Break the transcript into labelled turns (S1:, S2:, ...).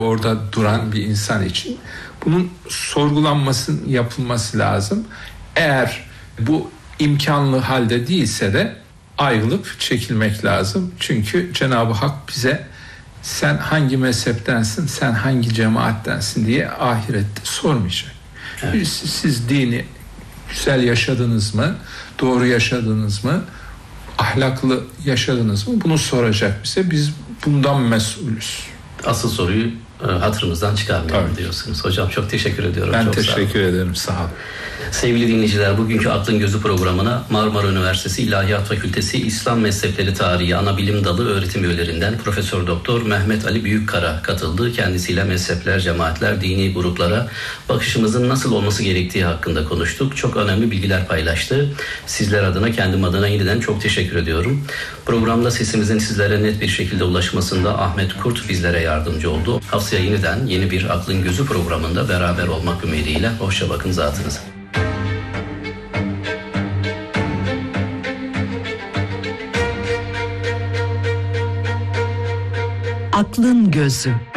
S1: orada duran bir insan için bunun sorgulanmasının yapılması lazım. Eğer bu imkanlı halde değilse de ayrılıp çekilmek lazım. Çünkü Cenab-ı Hak bize sen hangi mezheptensin, sen hangi cemaattensin diye ahirette sormayacak. Evet. Siz dini güzel yaşadınız mı, doğru yaşadınız mı, ahlaklı yaşadınız mı, bunu soracak bize. Biz bundan mesulüz.
S2: Asıl soruyu hatırımızdan çıkarmayalım
S1: Tabii
S2: diyorsunuz. Hocam çok teşekkür ediyorum.
S1: Ben
S2: çok
S1: teşekkür ederim. Sağ olun.
S2: Sevgili dinleyiciler, bugünkü Aklın Gözü programına Marmara Üniversitesi İlahiyat Fakültesi İslam Mezhepleri Tarihi Anabilim Dalı öğretim üyelerinden Profesör Doktor Mehmet Ali Büyükkara katıldı. Kendisiyle mezhepler, cemaatler, dini gruplara bakışımızın nasıl olması gerektiği hakkında konuştuk. Çok önemli bilgiler paylaştı. Sizler adına, kendim adına yeniden çok teşekkür ediyorum. Programda sesimizin sizlere net bir şekilde ulaşmasında Ahmet Kurt bizlere yardımcı oldu. Haftaya yeniden yeni bir Aklın Gözü programında beraber olmak ümidiyle. Hoşça bakın zatınıza.
S3: Aklın Gözü.